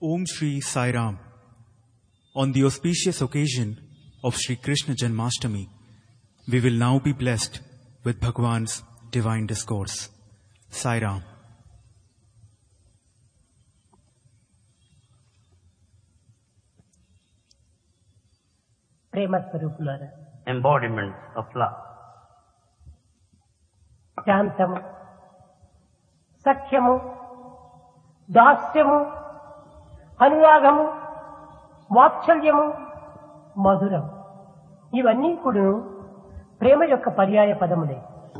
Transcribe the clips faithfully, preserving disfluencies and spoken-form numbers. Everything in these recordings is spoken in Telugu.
Om Shri Sai Ram. On the auspicious occasion of Shri Krishna Janmashtami, we will now be blessed with Bhagwan's divine discourse. Sai Ram. ప్రేమ స్వరూపులారా, embodiments of love. శాంతము, సఖ్యము, దాస్యము, అనురాగము, వాత్సల్యము, మధురం, ఇవన్నీ కూడా ప్రేమ యొక్క పర్యాయ పదములే.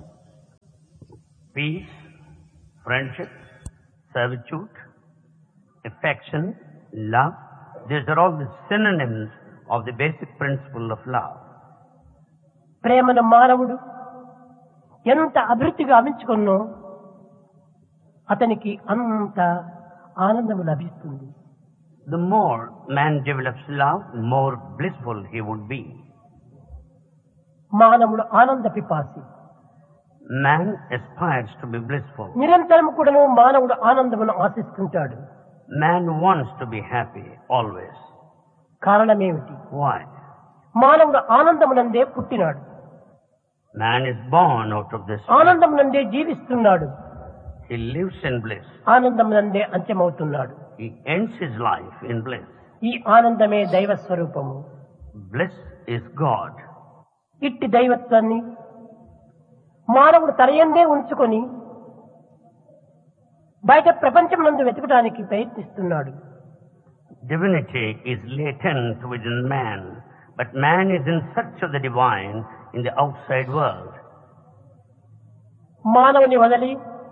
Peace, friendship, servitude, affection, love, these are all the synonyms of the basic principle of love. ప్రేమను మానవుడు ఎంత అభివృద్ధిగా ఆవించుకున్నో అతనికి అంత ఆనందము లభిస్తుంది. The more man develops love, more blissful he would be. మానవుడు ఆనంద పిపాసి. Man aspires to be blissful. నిరంతరం కూడాను మానవుడు ఆనందమును ఆశిస్తుంటాడు. Man wants to be happy always. కారణమేమిటి? Why? మానవుడు ఆనందమునందే పుట్టినాడు, Man is born out of this. ఆనందమునందే జీవిస్తున్నాడు, He lives in bliss. ఆనందమునందే అంత్యమవుతున్నాడు. He ends his life in bliss. ఈ ఆనందమే దైవ స్వరూపము. Bliss is God. ఇట్టి దైవత్వాన్ని మానవుడు తనయందే ఉంచుకొని బయట ప్రపంచం నందు వెతకడానికి ప్రయత్నిస్తున్నాడు. Divinity is latent within man, but man is in search of the divine in the outside world. మానవుని వదలి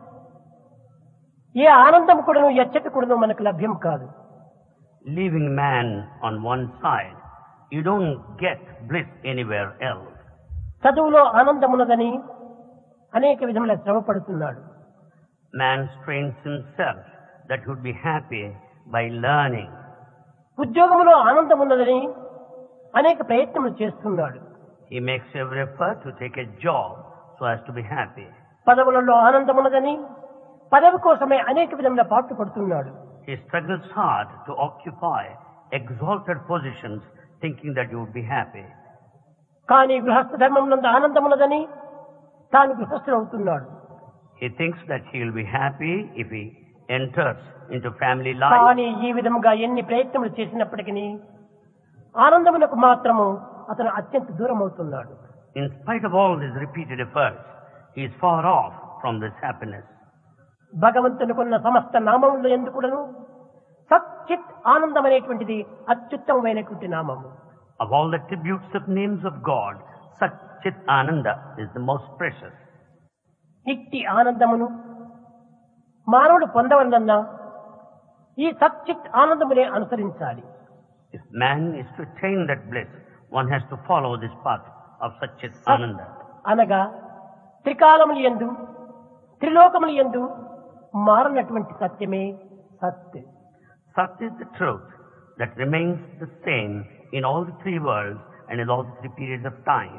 ఏ ఆనందం కూడాను ఎచ్చటి కూడాను మనకు లభ్యం కాదు. Leaving man on one side, you don't get bliss anywhere else. చదువులో ఆనందమున్నదని అనేక విధముల శ్రమ పడుతున్నాడు. Man strains himself that he would be happy by learning. ఉద్యోగములో ఆనందమున్నదని అనేక ప్రయత్నములు చేస్తున్నాడు. He makes every effort to take a job so as to be happy. పదవులలో ఆనందమున్నదని పదవి కోసమే అనేక విధముల పాటు పడుతున్నాడు. He struggles hard to occupy exalted positions thinking that you would be happy. కానీ గృహస్థ ధర్మం నందు ఆనందమున్నదని తాను గృహస్థుడు అవుతున్నాడు. He thinks that he will be happy if he enters into family life. కానీ ఈ విధముగా ఎన్ని ప్రయత్నములు చేసినప్పటికీ ఆనందమునకు మాత్రము అతను అత్యంత దూరం అవుతున్నాడు. In spite of all these repeated efforts, he is far off from this happiness. భగవంతునికున్న సమస్త నామములు ఎందుకును సచ్చిత్ ఆనందం అనేటువంటిది అత్యుత్తమమైనటువంటి నామము. Of all the attributes of names of God, Satchit Ananda is the most precious. ఇట్టి ఆనందమును మానవుడు పొందవలనన్నా ఈ సచ్చిత్ ఆనందమునే అనుసరించాలి. If man is to attain that bliss, one has to follow this path of Satchit Ananda. అనగా త్రికాలములు యందు త్రిలోకములు యందు మారనటువంటి సత్యమే సత్. Sat is the truth that remains the same in all the three worlds and in all the three periods of time.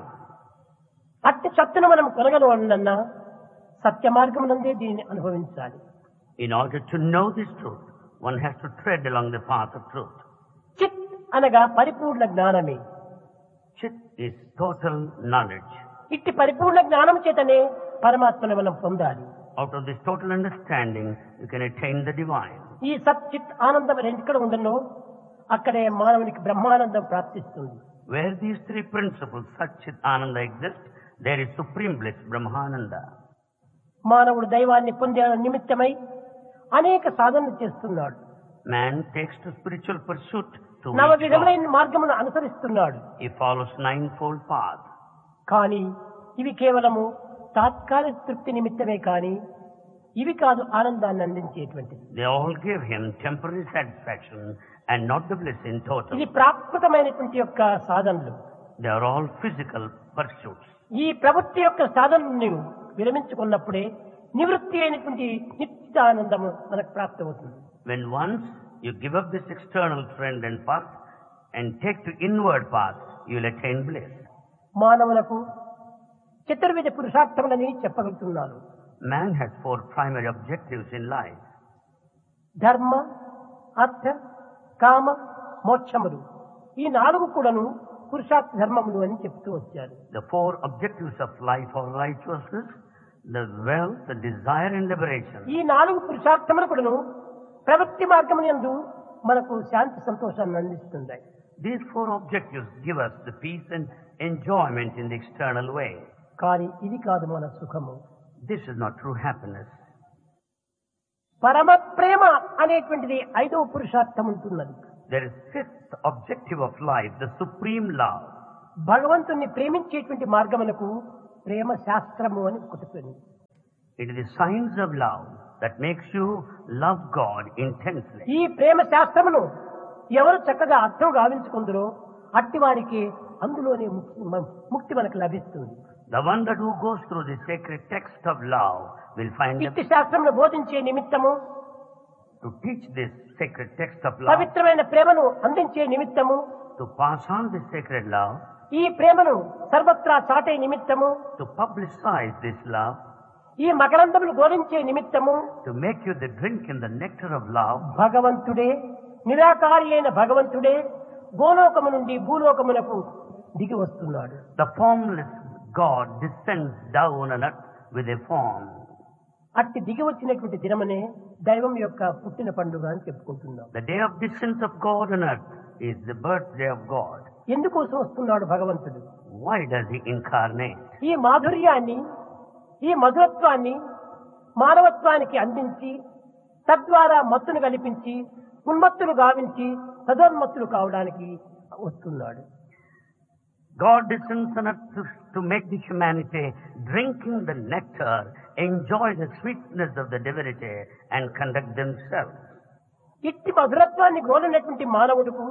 అట్టి సత్తును మనం కొనగలవలనన్నా సత్య మార్గమునందే దీనిని అనుభవించాలి. In order to know this truth, one has to tread along the path of truth. చిత్ అనగా పరిపూర్ణ జ్ఞానమే. Chit is total knowledge. ఇట్టి పరిపూర్ణ జ్ఞానం చేతనే పరమాత్మను మనం పొందాలి. Out of this total understanding, you can attain the divine. ఈ సచ్చిత్ ఆనందం ఎక్కడ ఉందనో అక్కడే మానవునికి బ్రహ్మానందం ప్రాప్తిస్తుంది. Where these three principles, Satchit Ananda, exist, there is supreme bliss, Brahmananda. మానవుడు దైవాన్ని పొందే నిమిత్తమై అనేక సాధనలు చేస్తున్నాడు. Man takes to spiritual pursuit to నవ reach God. విధములైన మార్గమును అనుసరిస్తున్నాడు. He follows ninefold path. కానీ ఇవి కేవలము తాత్కాలిక తృప్తి నిమిత్తమే కానీ ఇవి కాదు ఆనందాన్ని అందించేటువంటిది. They all give him temporary satisfaction and not the bliss in total. ఇది ప్రాకృతమైనటువంటి యొక్క సాధనలు. They are all physical pursuits. ఈ ప్రవృత్తి యొక్క సాధనను విరమించుకున్నప్పుడే నివృత్తి అయినటువంటి నిత్య ఆనందము మనకు ప్రాప్తమవుతుంది. When once you give up this external trend and path and take to inward path, you will attain bliss. మానవులకు చతుర్విధ పురుషార్థములని చెప్పగలుగుతున్నాను. Man has four primary objectives in life. ధర్మ, అర్థ, కామ మోక్షములు ఈ నాలుగు కూడాను పురుషార్థ ధర్మములు అని చెప్తూ వచ్చారు. The four objectives of life are righteousness, the wealth, the desire and liberation. ఈ నాలుగు పురుషార్థములు కూడాను ప్రవృత్తి మార్గమునందు మనకు శాంతి సంతోషాన్ని అందిస్తుంది. These four objectives give us the peace and enjoyment in the external way. కానీ ఇది కాదు మన సుఖము. This is not true happiness. పరమ ప్రేమ అనేటువంటిది ఐదవ పురుషార్థం ఉంటున్నది. There is fifth objective of life, the supreme love. భగవంతుణ్ణి ప్రేమించేటువంటి మార్గమునకు ప్రేమ శాస్త్రము అని ఒకటి ఉంది. It is the science of love that makes you love God intensely. ఈ ప్రేమ శాస్త్రమును ఎవరు చక్కగా అర్థం గావించుకుందరో అట్టి వారికి అందులోనే ముక్తి మనకు లభిస్తుంది. The one that who goes through the sacred text of love will find the ఇట్టి శాస్త్రమును బోధించే నిమిత్తము, to teach this sacred text of love, పవిత్రమైన ప్రేమను అందించే నిమిత్తము, to pass on this sacred love, ఈ ప్రేమను సర్వత్రా చాటే నిమిత్తము, to publicize this love, ఈ మకరందమును బోధించే నిమిత్తము, to make you the drink in the nectar of love. భగవంతుడే, నిరాకారి అయిన భగవంతుడే గోలోకము నుండి భూలోకమునకు దిగి వస్తున్నాడు. The formless God descends down on earth with a form. అట్టి దిగి వచ్చినటువంటి దినమనే దైవం యొక్క పుట్టిన పండుగ అని చెప్పుకుంటున్నాం. The day of descent of God on earth is the birthday of God. ఎందుకోసం వస్తున్నాడు భగవంతుడు? Why does he incarnate? ఈ మాధుర్యాన్ని, ఈ మధురత్వాన్ని మానవత్వానికి అందించి తద్వారా మత్తును కల్పించి ఉన్మత్తులు గావించి సదోన్మత్తులు కావడానికి వస్తున్నాడు. God descends on earth to, to make the humanity drinking the nectar, enjoy the sweetness of the divinity and conduct themselves. ఇట్టి మధురత్వాన్ని గోలినటువంటి మానవుడుకు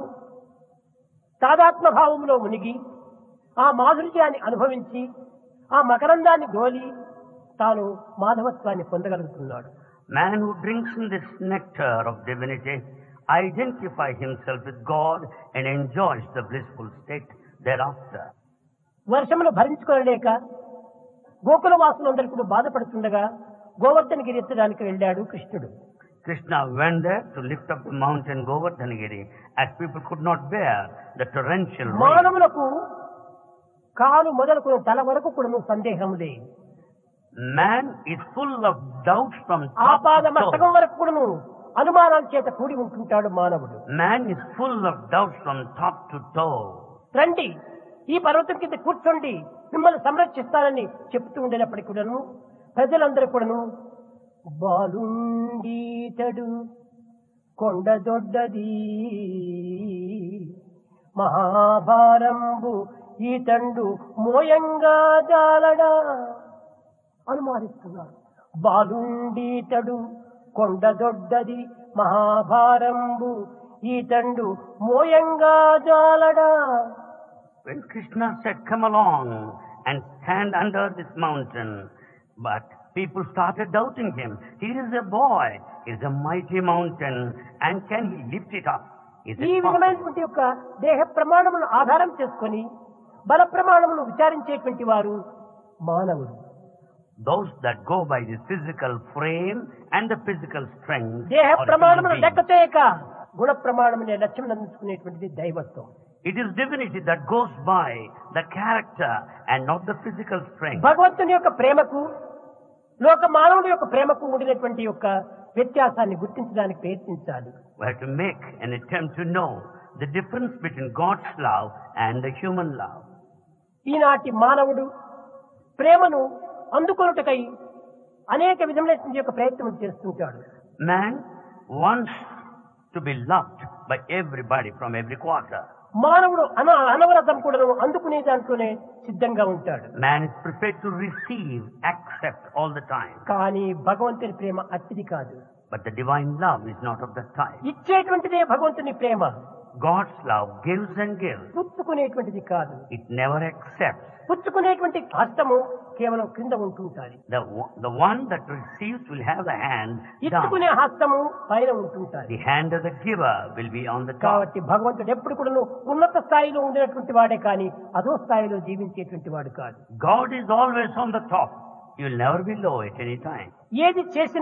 తాదాత్మ భావంలో మునిగి ఆ మాధుర్యాన్ని అనుభవించి ఆ మకరందాన్ని గోలి తాను మాధవత్వాన్ని పొందగలుగుతున్నాడు. Man who drinks in this nectar of divinity identifies himself with God and enjoys the blissful state thereafter. వర్షములు భరించుకోలేక Gokula వాసులందరూ కూడా బాధపడుతుండగా గోవర్ధనగిరి ఎత్తడానికి వెళ్ళాడు కృష్ణుడు. Krishna went there to lift up the mountain Govardhanagiri as people could not bear the torrential rain. మానవులకు కాలు మొదలుకుని తల వరకు కూడా సందేహములే. Man is full of doubts from ఆపాద top to మస్తకం toe. వరకు కూడాను అనుమానాల చేత కూడి ఉంటుంటాడు మానవుడు. Man is full of doubts from top to toe. రండి ఈ పర్వతం కింద కూర్చోండి మిమ్మల్ని సంరక్షిస్తానని చెప్తూ ఉండేటప్పటికి కూడాను ప్రజలందరూ కూడాను బాలుండీతడు కొండ దొడ్డది మహాభారంబు ఈతండు మోయంగా జాలడా అనుమానిస్తున్నారు. బాలుండీతడు కొండ దొడ్డది మహాభారంబు ఈతండు మోయంగా జాలడా. When Krishna said, come along and stand under this mountain, but people started doubting him. Here is a boy, he is a mighty mountain, and can he lift it up? Is ఈ it possible? విధమైనటువంటి యొక్క దేహ ప్రమాణములను ఆధారం చేసుకొని బల ప్రమాణములు విచారించేటువంటి వారు మానవుడు. Those that go by the physical frame and the physical strength దేహ are ప్రమాణములు human లెక్క beings. చేయక గుణ ప్రమాణమునే లక్ష్యం అందించుకునేటువంటిది దైవత్వం. It is divinity that goes by the character and not the physical strength. భగవంతుని యొక్క ప్రేమకు లోక మానవుడి యొక్క ప్రేమకు ఉండినటువంటి యొక్క వ్యత్యాసాన్ని గుర్తించడానికి ప్రయత్నించాలి. We have to make an attempt to know the difference between God's love and the human love. ఈనాటి మానవుడు ప్రేమను అందుకొనుటకై అనేక విధములైనటువంటి యొక్క ప్రయత్నం చేస్తుంటాడు. Man wants to be loved by everybody from every quarter. మానవుడు అన అనవరతం కూడా అందుకునే దాంట్లోనే సిద్ధంగా ఉంటాడు. Man is prepared to receive, accept all the time. కానీ భగవంతుని ప్రేమ అతిథి కాదు. But the divine love is not of that type. ఇచ్చేటువంటిదే భగవంతుని ప్రేమ, God's love gives and gives. పుచ్చుకునేటువంటిది కాదు. It never accepts. పుచ్చుకునేటువంటి హస్తము కేవలం క్రింద ఉంటుంటాది. The, the one that receives will have the hand down. ఇచ్చుకునే హస్తము పైన ఉంటుంటాది. The hand of the giver will be on the top. కాబట్టి భగవంతుడు ఎప్పుడు కూడా ఉన్నత స్థాయిలో ఉండేటువంటి వాడే కానీ అదో స్థాయిలో జీవించేటువంటి వాడు కాదు. God is always on the top. He will never be low at any time. ఏది చేసినా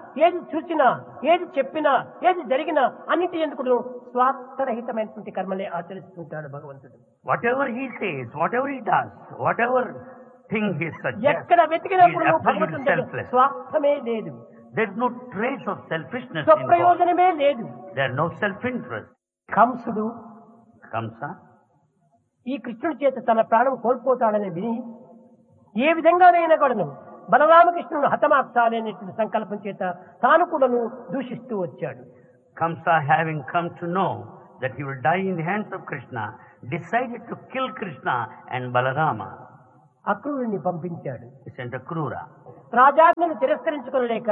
ఏది చూసినా ఏది చెప్పినా ఏది జరిగినా అన్నిటి ఎందుకు స్వార్థరహితమైనటువంటి కర్మలే ఆచరిస్తుంటాడు భగవంతుడు. Whatever he says, whatever he does, whatever thing he suggests, ఎక్కడ వెతికినప్పుడు he is absolutely భగవంతుడు selfless. స్వార్థమే లేదు, There is no trace of selfishness in God. స్వప్రయోజనమే లేదు. There is no self-interest. Kamsudu Kamsa, ఈ కృష్ణుడి చేత తన ప్రాణం కోల్పోతాడని విని ఏ విధంగానైనా కూడాను బలరామకృష్ణుడు హతమార్చాలనేటువంటి సంకల్పం చేత తాను కూడాను దూషిస్తూ వచ్చాడు. Kamsa, having come to know that he will die in the hands of Krishna, decided to kill Krishna and Balarama. అక్రూరుని పంపించాడు. He sent a Krura. రాజాజ్ఞను తిరస్కరించుకోలేక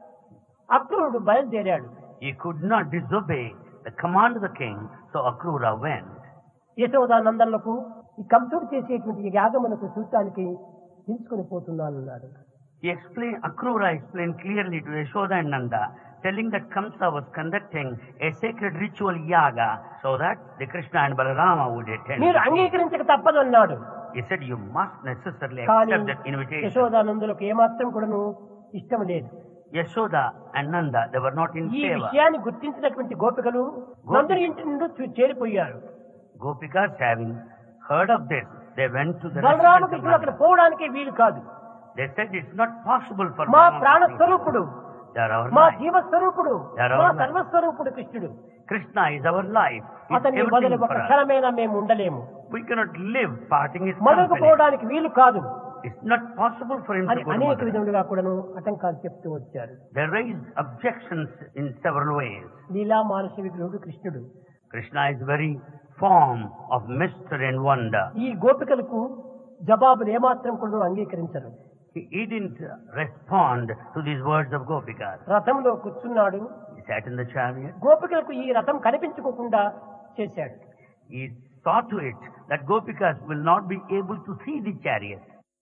అక్రూరుడు బయలుదేరాడు. He could not disobey the command of the king, so Akrura went. యశోదానందనులకు ఈ కంసుడు చేసేటువంటి ఈ యాగమునకు చూడటానికి తీసుకుని పోతున్నానన్నాడు. He explained, Akrura explained clearly to Yashoda and Nanda, telling that Kamsa was conducting a sacred ritual yaga so that the Krishna and Balarama would attend. మీరు అంగీకరించక తప్పదు అన్నాడు. He said, you must necessarily కానీ accept that invitation. యశోదానందులకు ఏమాత్రం కూడాను ఇష్టం లేదు. Yashoda and Nanda, they were not in ఈ favor. విషయాన్ని గుర్తించినటువంటి గోపికలు నందుని ఇంటి నుండి చూ- చేరిపోయారు. Gopikas, having heard of this, they went to the residence of బలరామకృష్ణుడు అక్కడ Nanda. పోవడానికి వీలు కాదు. They said it's not possible for మా Rama ప్రాణ to see. స్వరూపుడు, They are our మా life. జీవస్వరూపుడు, They are మా our life. సర్వస్వరూపుడు కృష్ణుడు. Krishna is our life. He's అతన్ని వదిలి everything ఒక for us. క్షణమైనా మేము ఉండలేము. We cannot live parting his మొదలుకు company. పోవడానికి వీలు కాదు It's not possible for him అని to go to అనేక Mathura. విధములుగా కూడాను ఆటంకాలు చెప్తూ వచ్చారు. They raised objections in several ways. లీలా మానస విగ్రహుడు కృష్ణుడు. Krishna is very form of mystery and wonder. ఈ గోపికలకు జవాబులు ఏమాత్రం కూడా అంగీకరించరు. He, he didn't respond to these words of Gopikas. రథంలో కూర్చున్నాడు. He sat in the chariot. గోపికలకు ఈ రథం కనిపించుకోకుండా చేశాడు. He saw to it that Gopikas will not be able to see the chariot.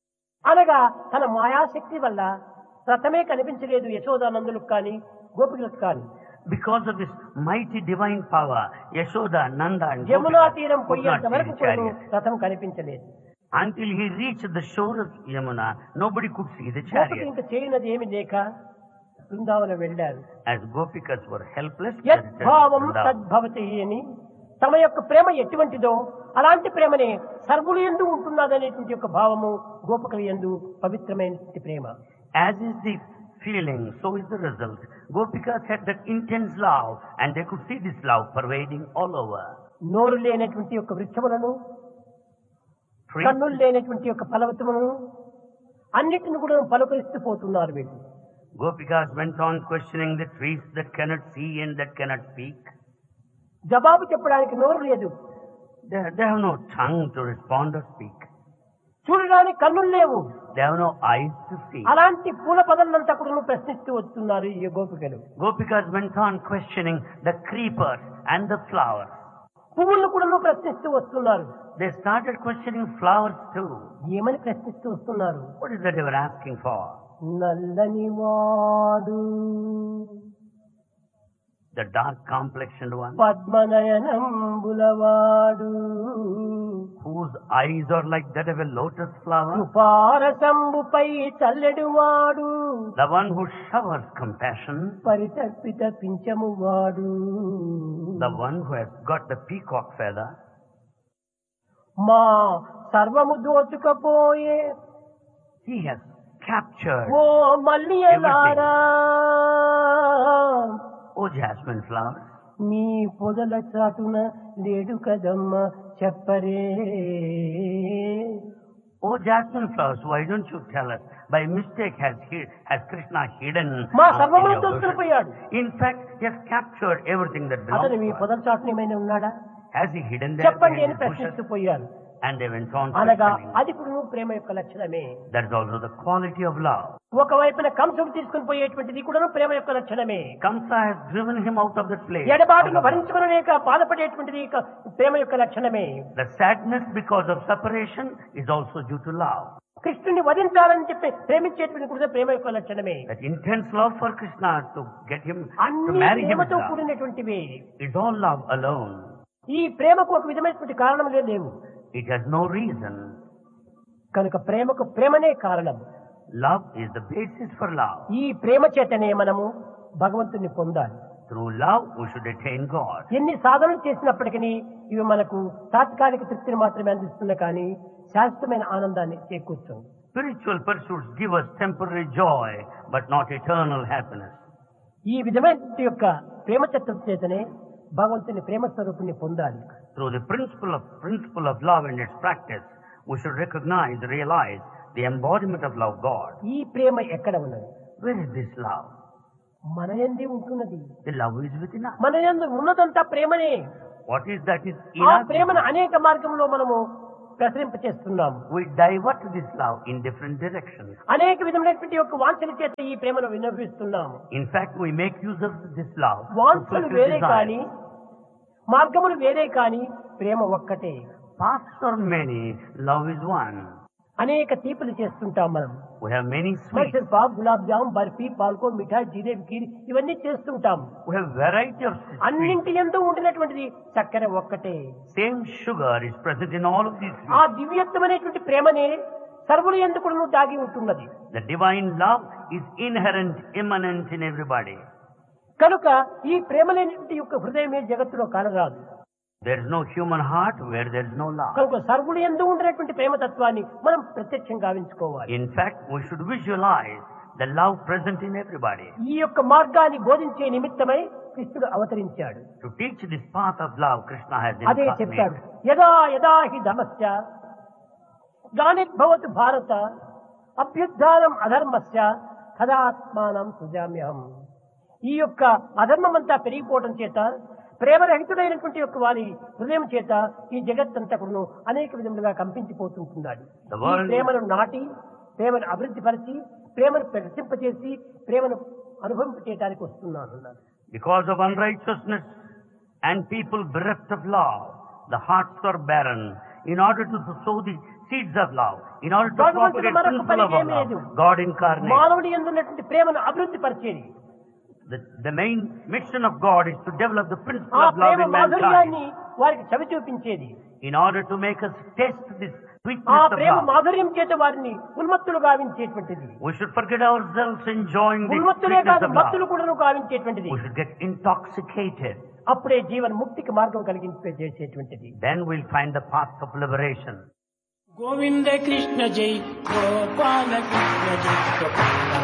అనగా తన మాయాశక్తి వల్ల రథమే కనిపించలేదు యశోదానందులకు కానీ గోపికలకు కానీ. Because of this mighty divine power, Yashoda, Nanda and Yamuna Gopikas తీరం could పోయేంత not see వరకు the కూడా chariot. రథం కనిపించలేదు. Until he reached the shore of Yamuna, nobody could see the Gopika chariot. ఇంకా చేయనది ఏమి లేక బృందావనం వెళ్ళారు. As Gopikas were helpless, they returned to యద్భావం Vrindavan. తద్భవతి అని తమ యొక్క ప్రేమ ఎటువంటిదో అలాంటి ప్రేమనే సర్వులు యందు ఉంటున్నదనేటువంటి యొక్క భావము గోపికల యందు పవిత్రమైనటువంటి ప్రేమ. As is the feeling, so is the result. Gopikas had that intense love, and they could see this love pervading all over. నోరు లేనటువంటి యొక్క వృక్షములను, Trees, కన్నులు లేనటువంటి యొక్క ఫలవతములను అన్నిటిని కూడా పలుకరిస్తూ పోతున్నారు వీళ్ళు. Gopikas went on questioning the trees that cannot see and that cannot speak. జవాబు చెప్పడానికి నోరు లేదు, They, they have no tongue to respond or speak. చూడడానికి కన్నులు లేవు. They have no eyes to see. అలాంటి పూల పదలంతా కూడా ప్రశ్నిస్తూ వస్తున్నారు ఈ గోపికలు. Gopikas went on questioning the creepers and the flowers. పువ్వులను కూడా ప్రశ్నిస్తూ వస్తున్నారు. They started questioning flowers too. ఏమని ప్రశ్నిస్తూ వస్తున్నారు? What is that they were asking for? నల్లని వాడు, The dark complexioned one, పద్మనయనంబులవాడు, whose eyes are like that of a lotus flower, కృపారసంబుపై చల్లెడువాడు, the one who showers compassion, పరితర్పిత పింఛమువాడు, the one who has got the peacock feather, మా సర్వము దోచుకపోయే he has captured. Oh మల్లియలారా, O jasmine flowers, మీ పొదల చాటున లేడు కదమ్మ చెప్పరే. O jasmine flowers, why don't you tell us? By mistake has he, has Krishna hidden మా uh, in సర్వమును your bushes? దోచుకుపోయాడు. In fact, he has captured everything that belongs అతను మీ to us. పొదల చాటున ఏమైనా ఉన్నాడా Has he hidden there చెప్పండి in అని his bushes? ప్రశ్నిస్తూ పోయారు. And they went on అనగా questioning. అది కూడా ప్రేమ యొక్క లక్షణమే. That is also the quality of love. ఒకవైపున కంసుడు తీసుకుని పోయేటువంటిది కూడా ప్రేమ యొక్క లక్షణమే. Kamsa has driven him out of that place. ఎడబాటును భరించుకునలేక బాధపడేటువంటిది ఇక ప్రేమ యొక్క లక్షణమే. The sadness because of separation is also due to love. కృష్ణుని వధించాలని చెప్పి ప్రేమించేటువంటి కూడా ప్రేమ యొక్క లక్షణమే. That intense love for Krishna to get him, to అన్ని marry him is ప్రేమతో love. కూడినటువంటివి. It's all love alone. ఈ ప్రేమకు ఒక విధమైనటువంటి కారణములే లేవు. It has no reason. కనుక ప్రేమకు ప్రేమనే కారణం. Love is the basis for love. ఈ ప్రేమ చేతనే మనము భగవంతుని పొందాలి. Through love, we should attain God. ఎన్ని సాధనలు చేసినప్పటికీ ఇవి మనకు తాత్కాలిక తృప్తిని మాత్రమే అందిస్తున్నా కానీ శాశ్వతమైన ఆనందాన్ని చేకూర్చవు. Spiritual pursuits give us temporary joy, but not eternal happiness. ఈ విధమైన యొక్క ప్రేమ తత్వం చేతనే భగవంతుని ప్రేమ స్వరూపుని పొందాలి. Through the principle of principle of love and its practice, we should recognize, realize the embodiment of love, God. ఈ ప్రేమ ఎక్కడ ఉన్నది? Where is this love? మన యందే ఉంటున్నది. The love is within us. మన యందు ఉన్నదంతా ప్రేమనే. What is that is in ఆ us? ప్రేమను అనేక మార్గంలో మనము ప్రసరింప చేస్తున్నాము. We divert this love in different directions. అనేక విధమైనటువంటి యొక్క వాంఛల చేత ఈ ప్రేమను వినిపిస్తున్నాము. In fact, we make use of this love. to వాంఛలు fulfill వేరే desire. కానీ మార్గములు వేరే కానీ ప్రేమ ఒక్కటే. Paths are many, love is one. అనేక తీపులు చేస్తుంటాం మనం. We have many sweets. Mysore Pak, gulab jam, barfi, పాల్కో, మిఠాయి, జిలేబీ, కీర్ ఇవన్నీ చేస్తుంటాం. We have variety of sweets. అన్నింటి యందు ఉండినటువంటిది చక్కెర ఒక్కటే. Same sugar is present in all of these ఆ sweets. దివ్యత్వమైనటువంటి ప్రేమనే సర్వుల యందు కూడా దాగి ఉంటున్నది. The divine love is inherent, immanent in everybody. కనుక ఈ ప్రేమ లేనిటువంటి యొక్క హృదయమే జగత్తులో కానరాదు. There is no human heart where there is no love. కనుక సర్వుల యందు ఉండినటువంటి ప్రేమతత్వాన్ని మనం ప్రత్యక్షంగా గావించుకోవాలి. In fact, we should visualize the love present in everybody. ఈ యొక్క మార్గాన్ని బోధించే నిమిత్తమై కృష్ణుడు అవతరించాడు. To teach this path of love, Krishna has అదే చెప్పాడు. incarnated. యదా యదా హి ధర్మస్య గ్లానిర్భవతు భారత అభ్యుత్థానం అధర్మస్య తదాత్మానం సృజామ్యహం. ఈ యొక్క అధర్మమంతా పెరిగిపోవడం చేత ప్రేమరహితుడైనటువంటి యొక్క వారి హృదయం చేత ఈ జగత్తంతా కూడా అనేక విధములుగా కంపించిపోతుంటున్నాడు. The ఈ world- ప్రేమను నాటి, ప్రేమను అభివృద్ధి పరిచి, ప్రేమను ప్రకటింపచేసి, ప్రేమను అనుభవింపచేయడానికి వస్తున్నాను అన్నాడు. Because of unrighteousness and people bereft of love, the hearts are barren. In order to sow the seeds of love, in order to భగవంతుడు propagate మరొక principle of పని ఏమీ లేదు. love, God incarnated. మానవుడి యందు ఉన్నటువంటి ప్రేమను అభివృద్ధి పరిచేది. The, the main mission of God is to develop the principle ఆ of love Prema in mankind. మాధుర్యాన్ని వారికి చవి చూపించేది. In order to make us taste this ఆ sweetness of ప్రేమ love, మాధుర్యం చేత వారిని ఉన్మత్తులు గావించేటువంటిది. we should forget ourselves enjoying the ఉన్మత్తులే sweetness కాదు, of మత్తులు love. కూడా గావించేటువంటిది. We should get intoxicated. అప్పుడే జీవన్ ముక్తికి మార్గం కలిగించే చేసేటువంటిది. Then we'll find the path of liberation. Govinda Krishna జై గోపాల కృష్ణ జై.